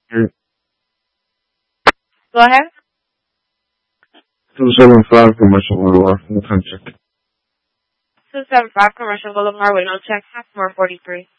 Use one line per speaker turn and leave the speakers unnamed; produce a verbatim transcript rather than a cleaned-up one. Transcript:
Here,
Go ahead.
two seven five Commercial Boulevard, no check.
two seven five Commercial Boulevard, window check, half more forty-three.